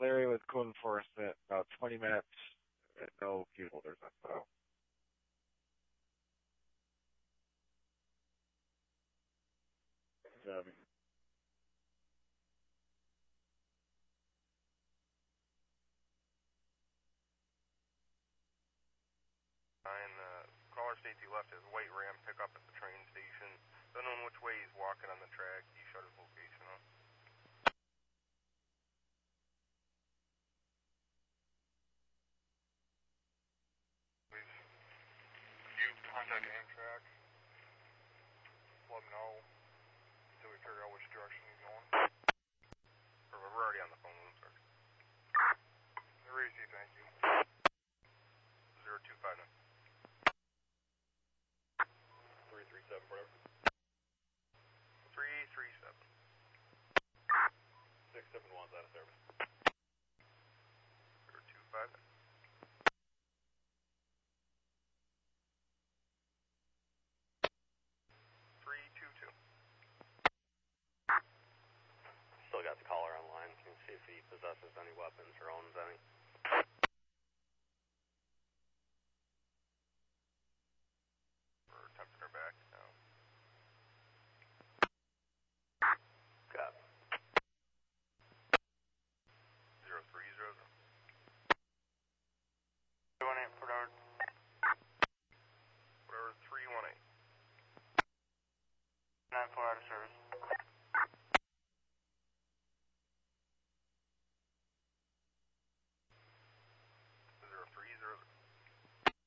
Larry with code enforcement, about 20 minutes, no key holders on file. Caller states he left his white Ram pickup at the train station. Don't know which way he's walking on the track. He shut his location off. Please, you contact Amtrak. Let them know until we figure out which direction he's going. We're already on the phone with him, sir. Easy, thank you. 0259. 337, whatever. 337. 671's out of service. 025. Still got the caller online. Can you see if he possesses any weapons or owns any?